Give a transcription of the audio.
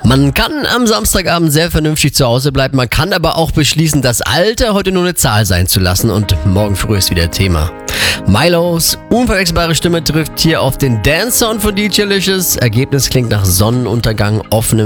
Man kann am Samstagabend sehr vernünftig zu Hause bleiben, man kann aber auch beschließen, das Alter heute nur eine Zahl sein zu lassen und morgen früh ist wieder Thema. Milos unverwechselbare Stimme trifft hier auf den Dance-Sound von DJ Licious. Ergebnis klingt nach Sonnenuntergang, offenem